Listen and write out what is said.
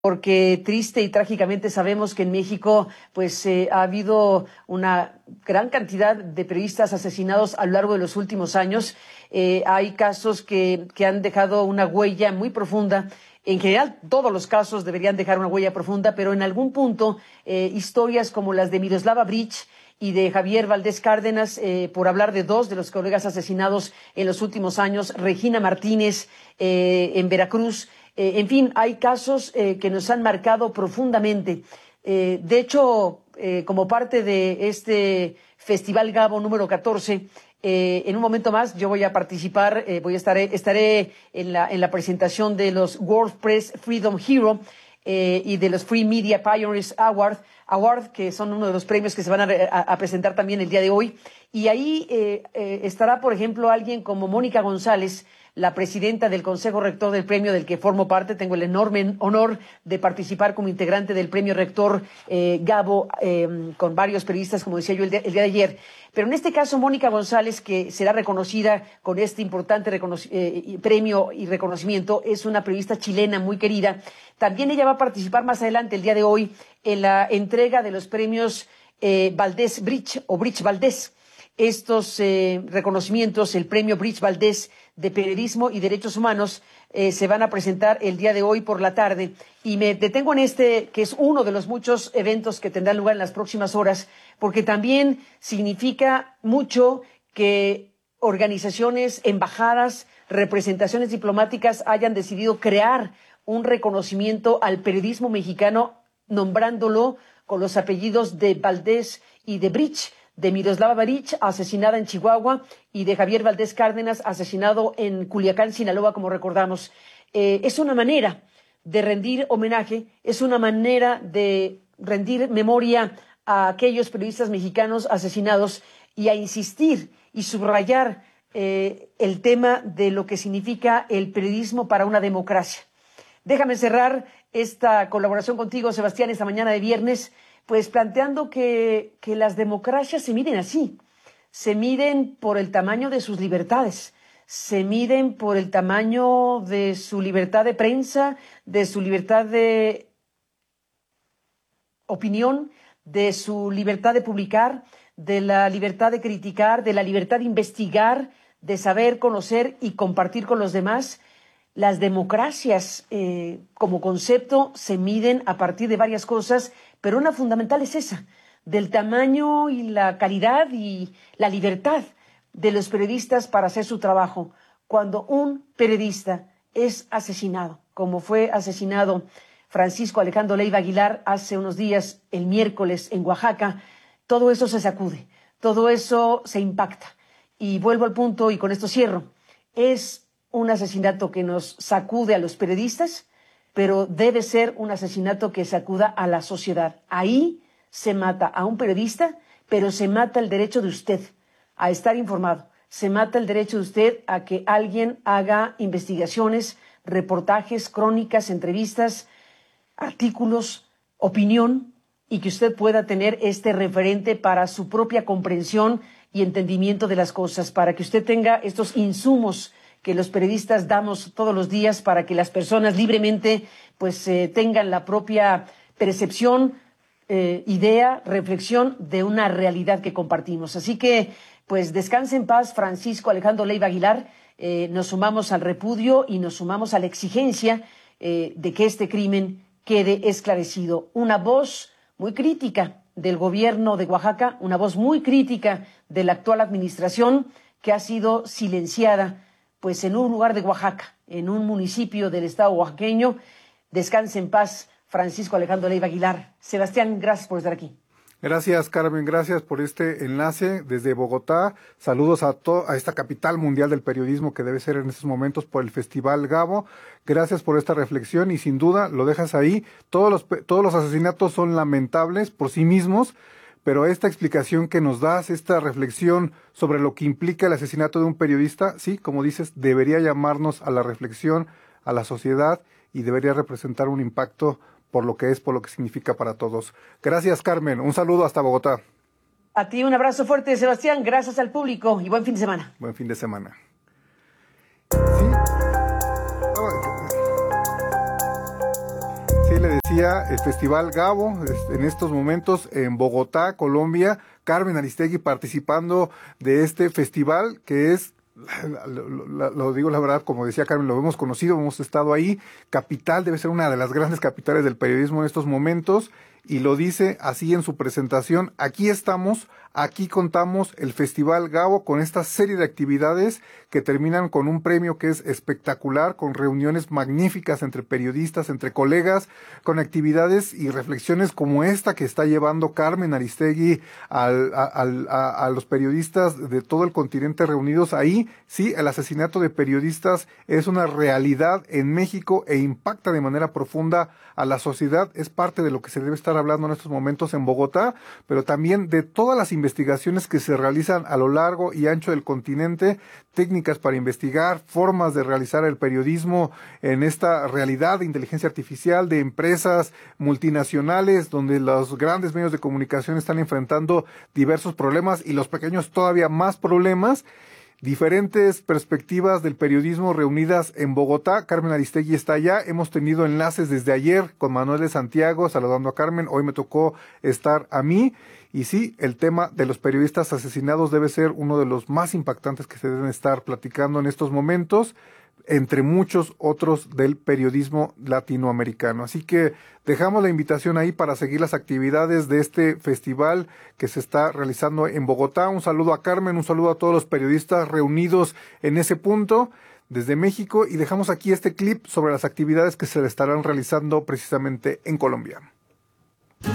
porque triste y trágicamente sabemos que en México pues ha habido una gran cantidad de periodistas asesinados a lo largo de los últimos años. Hay casos que han dejado una huella muy profunda. En general, todos los casos deberían dejar una huella profunda, pero en algún punto, historias como las de Miroslava Breach y de Javier Valdés Cárdenas, por hablar de dos de los colegas asesinados en los últimos años, Regina Martínez en Veracruz. En fin, hay casos que nos han marcado profundamente. De hecho, como parte de este Festival Gabo número 14, en un momento más yo voy a participar, estaré en la presentación de los World Press Freedom Hero y de los Free Media Pioneers Award, que son uno de los premios que se van a presentar también el día de hoy. Y ahí estará, por ejemplo, alguien como Mónica González, la presidenta del Consejo Rector del premio del que formo parte. Tengo el enorme honor de participar como integrante del premio Rector Gabo, con varios periodistas, como decía yo el día de ayer. Pero en este caso, Mónica González, que será reconocida con este importante premio y reconocimiento, es una periodista chilena muy querida. También ella va a participar más adelante, el día de hoy, en la entrega de los premios Valdés Breach o Breach Valdés. Estos reconocimientos, el premio Breach Valdés de Periodismo y Derechos Humanos, se van a presentar el día de hoy por la tarde. Y me detengo en este, que es uno de los muchos eventos que tendrán lugar en las próximas horas, porque también significa mucho que organizaciones, embajadas, representaciones diplomáticas hayan decidido crear un reconocimiento al periodismo mexicano, nombrándolo con los apellidos de Valdés y de Breach, de Miroslava Breach, asesinada en Chihuahua, y de Javier Valdés Cárdenas, asesinado en Culiacán, Sinaloa, como recordamos. Es una manera de rendir homenaje, es una manera de rendir memoria a aquellos periodistas mexicanos asesinados y a insistir y subrayar el tema de lo que significa el periodismo para una democracia. Déjame cerrar esta colaboración contigo, Sebastián, esta mañana de viernes, pues planteando que las democracias se miden así, se miden por el tamaño de sus libertades, se miden por el tamaño de su libertad de prensa, de su libertad de opinión, de su libertad de publicar, de la libertad de criticar, de la libertad de investigar, de saber, conocer y compartir con los demás. Las democracias como concepto se miden a partir de varias cosas, pero una fundamental es esa, del tamaño y la calidad y la libertad de los periodistas para hacer su trabajo. Cuando un periodista es asesinado, como fue asesinado Francisco Alejandro Leiva Aguilar hace unos días, el miércoles en Oaxaca, todo eso se sacude, todo eso se impacta. Y vuelvo al punto y con esto cierro. Es un asesinato que nos sacude a los periodistas, pero debe ser un asesinato que sacuda a la sociedad. Ahí se mata a un periodista, pero se mata el derecho de usted a estar informado. Se mata el derecho de usted a que alguien haga investigaciones, reportajes, crónicas, entrevistas, artículos, opinión, y que usted pueda tener este referente para su propia comprensión y entendimiento de las cosas, para que usted tenga estos insumos que los periodistas damos todos los días para que las personas libremente pues tengan la propia percepción, idea, reflexión de una realidad que compartimos. Así que pues descanse en paz Francisco Alejandro Leiva Aguilar. Nos sumamos al repudio y nos sumamos a la exigencia de que este crimen quede esclarecido. Una voz muy crítica del gobierno de Oaxaca, una voz muy crítica de la actual administración que ha sido silenciada pues en un lugar de Oaxaca, en un municipio del estado oaxaqueño. Descanse en paz Francisco Alejandro Leiva Aguilar. Sebastián, gracias por estar aquí. Gracias, Carmen, gracias por este enlace desde Bogotá. Saludos a esta capital mundial del periodismo que debe ser en estos momentos por el Festival Gabo. Gracias por esta reflexión y sin duda lo dejas ahí. Todos los asesinatos son lamentables por sí mismos, pero esta explicación que nos das, esta reflexión sobre lo que implica el asesinato de un periodista, sí, como dices, debería llamarnos a la reflexión, a la sociedad, y debería representar un impacto por lo que significa para todos. Gracias, Carmen. Un saludo hasta Bogotá. A ti un abrazo fuerte, Sebastián. Gracias al público y buen fin de semana. Buen fin de semana. Sí, le decía. decía, el Festival Gabo, en estos momentos en Bogotá, Colombia. Carmen Aristegui participando de este festival que es, lo digo la verdad, como decía Carmen, lo hemos conocido, hemos estado ahí. Capital, debe ser una de las grandes capitales del periodismo en estos momentos, y lo dice así en su presentación: aquí estamos, aquí contamos el Festival Gabo con esta serie de actividades que terminan con un premio que es espectacular, con reuniones magníficas entre periodistas, entre colegas, con actividades y reflexiones como esta que está llevando Carmen Aristegui a los periodistas de todo el continente reunidos ahí. Sí, el asesinato de periodistas es una realidad en México e impacta de manera profunda a la sociedad. Es parte de lo que se debe estar hablando en estos momentos en Bogotá, pero también de todas las investigaciones que se realizan a lo largo y ancho del continente, técnicas para investigar, formas de realizar el periodismo en esta realidad de inteligencia artificial, de empresas multinacionales, donde los grandes medios de comunicación están enfrentando diversos problemas y los pequeños todavía más problemas. Diferentes perspectivas del periodismo reunidas en Bogotá. Carmen Aristegui está allá. Hemos tenido enlaces desde ayer con Manuel de Santiago saludando a Carmen. Hoy me tocó estar a mí. Y sí, el tema de los periodistas asesinados debe ser uno de los más impactantes que se deben estar platicando en estos momentos, entre muchos otros del periodismo latinoamericano. Así que dejamos la invitación ahí para seguir las actividades de este festival que se está realizando en Bogotá. Un saludo a Carmen, un saludo a todos los periodistas reunidos en ese punto desde México, y dejamos aquí este clip sobre las actividades que se le estarán realizando precisamente en Colombia.